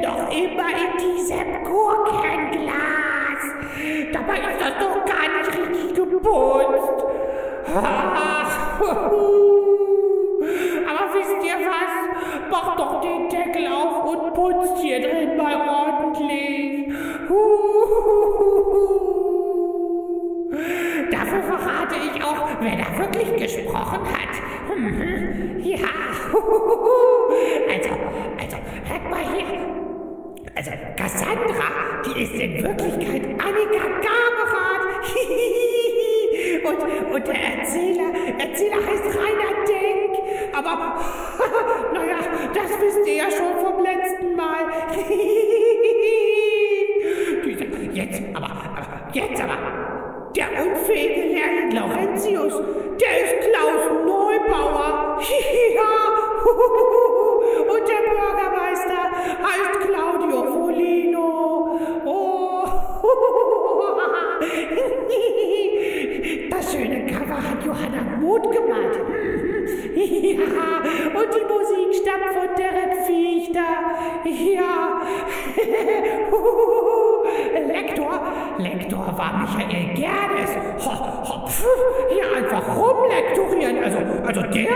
doch immer in diesem Gurkenglas. Dabei ist das doch gar nicht richtig geputzt. Ach, aber wisst ihr was? Macht doch den Deckel auf und putzt hier drin mal ordentlich. Dafür verrate ich auch, wer da wirklich gesprochen hat. Ja, also, hört mal hier. Also, Cassandra, die ist in Wirklichkeit Annika Gaberat. Und der Erzähler heißt Rainer Denk. Aber, naja, das wisst ihr ja schon vom letzten Mal. Jetzt aber. Der unfähige Lehrling Laurentius, der ist Klaus Neubauer. Ja. Und der Bürgermeister heißt Claudio Folino. Oh. Das schöne Cover hat Johanna Muth gemalt. Ja. Und die Musik stammt von Derek Fichter. Ja. Lektor war Michael Gerdes. Hier einfach rumlektorieren. Also der